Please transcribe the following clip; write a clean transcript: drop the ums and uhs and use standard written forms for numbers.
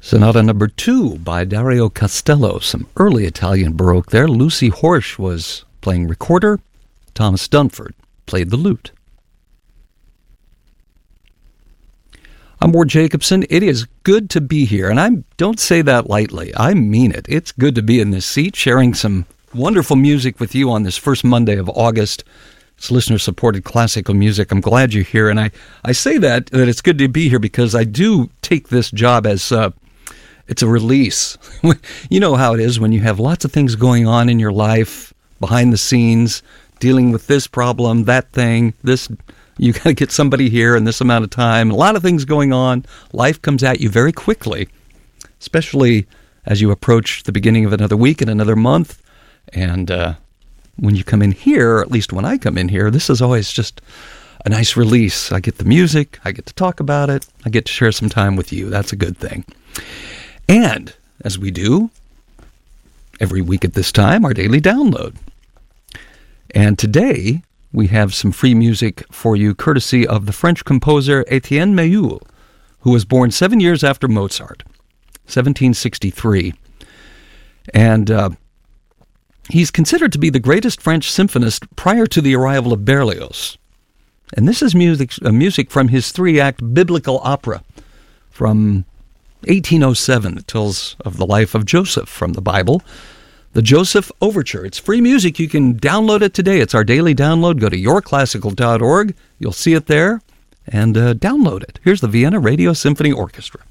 Sonata number 2 by Dario Castello, some early Italian Baroque there. Lucy Horsch was playing recorder. Thomas Dunford played the lute. I'm Ward Jacobson. It is good to be here, and I don't say that lightly. I mean it. It's good to be in this seat, sharing some wonderful music with you on this first Monday of August. It's listener-supported classical music. I'm glad you're here, and I say that it's good to be here because I do take this job as it's a release. You know how it is when you have lots of things going on in your life, behind the scenes, dealing with this problem, that thing, this. You got to get somebody here in this amount of time. A lot of things going on. Life comes at you very quickly, especially as you approach the beginning of another week and another month. And when you come in here, or at least when I come in here, this is always just a nice release. I get the music. I get to talk about it. I get to share some time with you. That's a good thing. And as we do every week at this time, our daily download. And today we have some free music for you, courtesy of the French composer Etienne Méhul, who was born 7 years after Mozart, 1763. And he's considered to be the greatest French symphonist prior to the arrival of Berlioz. And this is music from his 3-act biblical opera from 1807 that tells of the life of Joseph from the Bible. The Joseph Overture. It's free music. You can download it today. It's our daily download. Go to yourclassical.org. You'll see it there, and download it. Here's the Vienna Radio Symphony Orchestra.